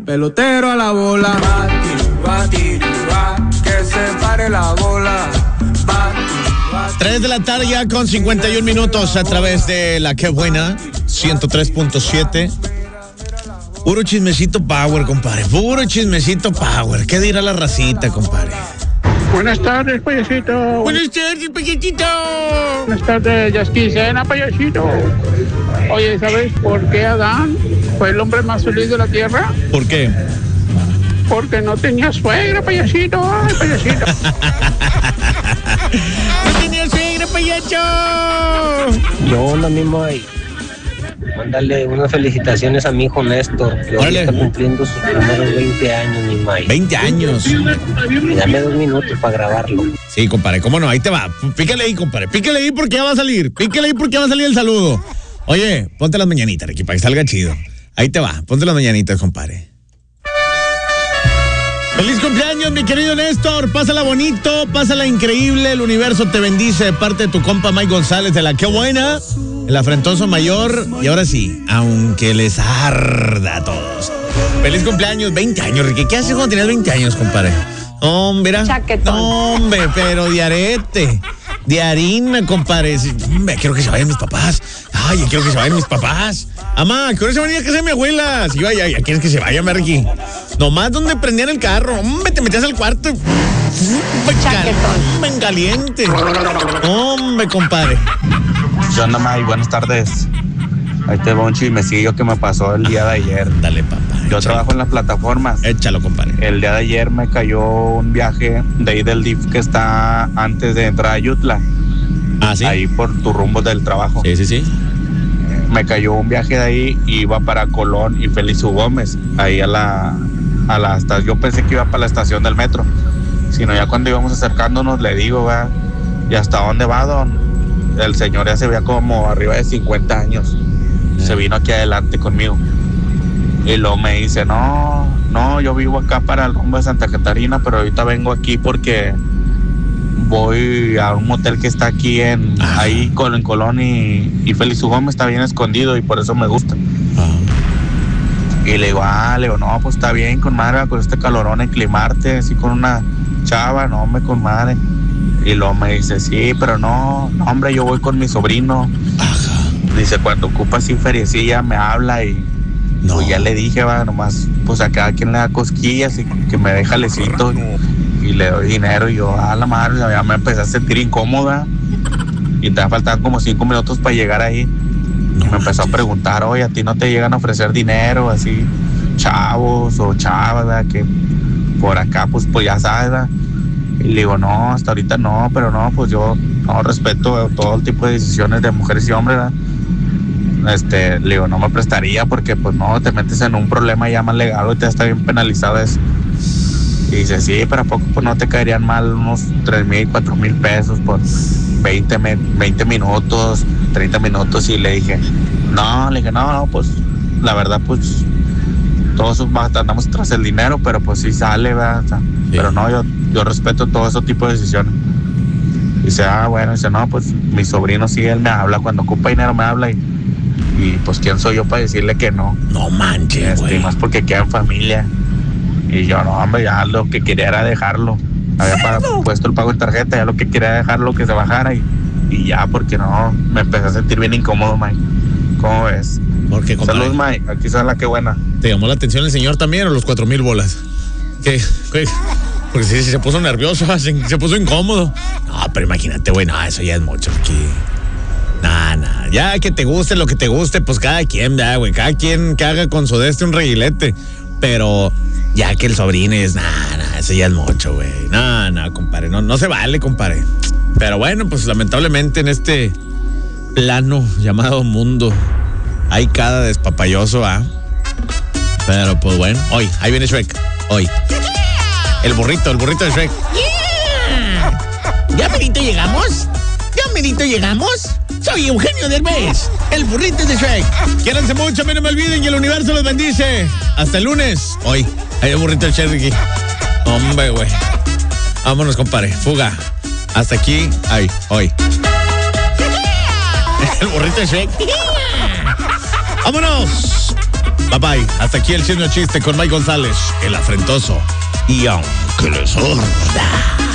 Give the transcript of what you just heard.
pelotero a la bola. Bati, que se pare la bola. 3 de la tarde ya con 51 minutos a través de la Qué Buena 103.7. Puro chismecito power, compadre. Puro chismecito power. ¿Qué dirá la racita, compadre? Buenas tardes, payasito. Buenas tardes, payasito. Buenas tardes, ya es quincena, payasito. Oye, ¿sabes por qué Adán fue el hombre más feliz de la tierra? ¿Por qué? Porque no tenía suegra, payasito. Ay, payasito. ¡No tenía suegra, payacho! Yo lo mismo ahí. Mándale unas felicitaciones a mi hijo Néstor, que hoy está cumpliendo sus primeros 20 años, mi May. 20 años. Y dame 2 minutos para grabarlo. Sí, compadre, cómo no, ahí te va. Pícale ahí, compadre. Pícale ahí porque ya va a salir. Pícale ahí porque ya va a salir el saludo. Oye, ponte las mañanitas, Ricky, para que salga chido. Ahí te va, ponte las mañanitas, compadre. ¡Feliz cumpleaños, mi querido Néstor! Pásala bonito, pásala increíble. El universo te bendice de parte de tu compa Mike González de la Qué Buena, el afrentoso mayor. Y ahora sí, aunque les arda a todos. ¡Feliz cumpleaños! 20 años, Ricky. ¿Qué haces cuando tenías 20 años, compadre? Hombre, hombre, pero de arete, de harina, compadre. Hombre, quiero que se vayan mis papás. Ay, quiero que se vayan mis papás. Mamá, ¿qué hora se venía a casa de mi abuela? Sí, ya quieres que se vaya, Ricky. Nomás donde prendían el carro. Hombre, te metías al cuarto. En caliente. Hombre, compadre. ¿Qué onda, May? Buenas tardes. Ahí te va un chismecillo que me pasó el día de ayer. Dale, papá. Yo trabajo en las plataformas. Échalo, compadre. El día de ayer me cayó un viaje de ahí del DIF que está antes de entrar a Yutla. Ah, ¿sí? Ahí por tu rumbo del trabajo. Sí. Me cayó un viaje de ahí, iba para Colón y Félix U. Gómez. Ahí a la yo pensé que iba para la estación del metro. Sino ya cuando íbamos acercándonos le digo, ¿verdad? ¿Y hasta dónde va, don? El señor ya se veía como arriba de 50 años. Se vino aquí adelante conmigo. Y luego me dice, no, yo vivo acá para el rumbo de Santa Catarina, pero ahorita vengo aquí porque voy a un motel que está aquí ahí en Colón y Félix U. Gómez está bien escondido y por eso me gusta. Y le digo, no, pues está bien, con madre, con este calorón, enclimarte así con una chava, no, hombre, con madre. Y luego me dice, sí, pero no, hombre, yo voy con mi sobrino. Dice, cuando ocupa así feriecilla me habla y pues ya le dije, va, nomás, pues a cada quien le da cosquillas y que me deja lecito y le doy dinero. Y yo, la madre, ya me empecé a sentir incómoda y te va a faltar como 5 minutos para llegar ahí. Y me empezó a preguntar, oye, ¿a ti no te llegan a ofrecer dinero así, chavos o chavas, ¿verdad? Que por acá, pues ya sabes, ¿verdad? Y le digo, no, hasta ahorita no, pero no, pues yo no respeto todo el tipo de decisiones de mujeres y hombres, ¿verdad? Le digo, no me prestaría porque pues no, te metes en un problema ya más legal y te está bien penalizado eso. Y dice, sí, pero ¿a poco pues no te caerían mal unos 3,000, 4,000 pesos por 20 minutos, 30 minutos? Y le dije, no, pues la verdad pues todos andamos tras el dinero, pero pues sí sale, ¿verdad? O sea, sí. Pero no, yo respeto todo ese tipo de decisiones. Dice, bueno, dice, no, pues mi sobrino sí, él me habla, cuando ocupa dinero me habla y pues quién soy yo para decirle que no. No manches, güey. Más porque queda en familia. Y yo, no, hombre, ya lo que quería era dejarlo. Había puesto el pago en tarjeta, ya lo que quería era dejarlo que se bajara y ya, porque no, me empecé a sentir bien incómodo, Mike. ¿Cómo ves? Porque, saludos, Mike, aquí son la Qué Buena. ¿Te llamó la atención el señor también o los 4,000 bolas? ¿Qué? Porque sí, se puso nervioso, se puso incómodo. No, pero imagínate, güey, no, eso ya es mucho aquí. Nada, ya que te guste lo que te guste, pues cada quien, güey, cada quien que haga con su un reguilete. Pero ya que el sobrino es, nada, eso ya es mucho, güey. Nada, compadre, no se vale, compadre. Pero bueno, pues lamentablemente en este plano llamado mundo hay cada despapayoso, Pero pues bueno, hoy, ahí viene Shrek, hoy. El burrito de Shrek. Yeah. ¿Ya merito llegamos? Soy Eugenio Derbez, el burrito de Shrek. Quiéranse mucho, a mí no me olviden y el universo los bendice. Hasta el lunes. Hoy, hay el burrito de Shrek, Ricky. Hombre, güey. Vámonos, compadre. Fuga. Hasta aquí, hoy. El burrito de Shrek. ¡Vámonos! Bye bye. Hasta aquí el Chisme o Chiste con Mike González, el afrentoso. Y aunque le sorda.